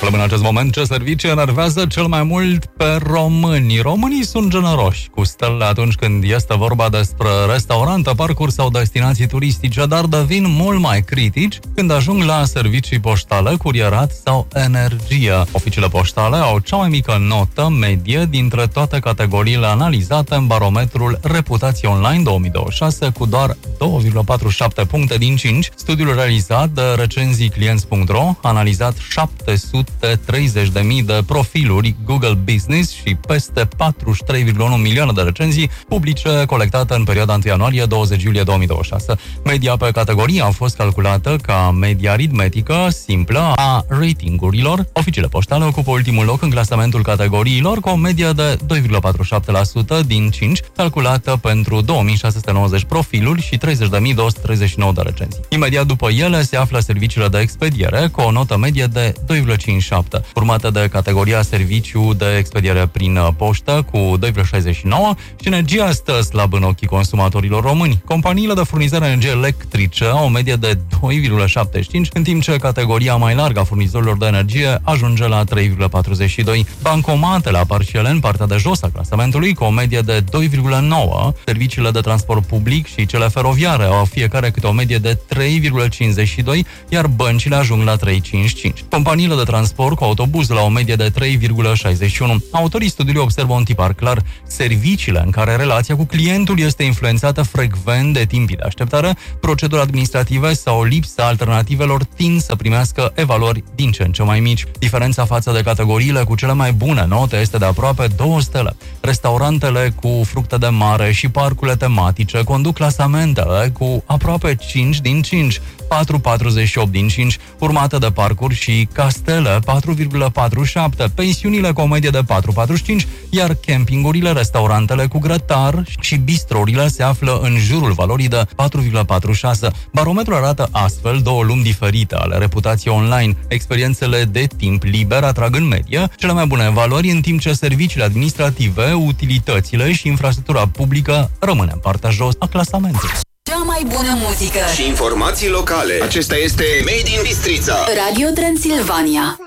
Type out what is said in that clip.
Aflăm în acest moment ce servicii enervează cel mai mult pe români. Românii sunt generoși cu stelele atunci când este vorba despre restaurante, parcuri sau destinații turistice, dar devin mult mai critici când ajung la servicii poștale, curierat sau energie. Oficiile poștale au cea mai mică notă medie dintre toate categoriile analizate în barometrul Reputație Online 2026 cu doar 2,47 puncte din 5. Studiul realizat de recenziiclienți.ro a analizat 730.000 de profiluri Google Business și peste 43,1 milioane de recenzii publice colectate în perioada 1 ianuarie-20 iulie 2026. Media pe categorie a fost calculată ca media aritmetică simplă a ratingurilor. Oficiile poștale ocupă ultimul loc în clasamentul categoriilor cu o medie de 2,47% din 5, calculată pentru 2690 profiluri și 30.239 de recenzii. Imediat după ele se află serviciile de expediere cu o notă medie de 2,57, urmată de categoria serviciu de expediere prin poștă cu 2,69 și energia stă slab în ochii consumatorilor români. Companiile de furnizare energie electrice au o medie de 2,75, în timp ce categoria mai largă a furnizorilor de energie ajunge la 3,42. Bancomatele apar și ele în partea de jos a clasamentului cu o medie de 2,9. Serviciile de transport public și cele feroviare au fiecare câte o medie de 3,52, iar băncile ajung la 3,55. Companiile de transport cu autobuz la o medie de 3,61. Autorii studiului observă un tipar clar: serviciile în care relația cu clientul este influențată frecvent de timpii de așteptare, proceduri administrative sau lipsa alternativelor tind să primească evaluări din ce în ce mai mici. Diferența față de categoriile cu cele mai bune note este de aproape 2 stele. Restaurantele cu fructe de mare și parcurile tematice conduc clasamentele cu aproape 5 din 5, 4,48 din 5, urmate de parcuri și castele 4,47, pensiunile cu o medie de 4,45, iar campingurile, restaurantele cu grătar și bistrourile se află în jurul valorii de 4,46. Barometrul arată astfel două lumi diferite ale reputației online. Experiențele de timp liber atrag în medie cele mai bune valori, în timp ce serviciile administrative, utilitățile și infrastructura publică rămâne în partea jos a clasamentului. Cea mai bună muzică și informații locale. Acesta este Made in Bistrița. Radio Transilvania.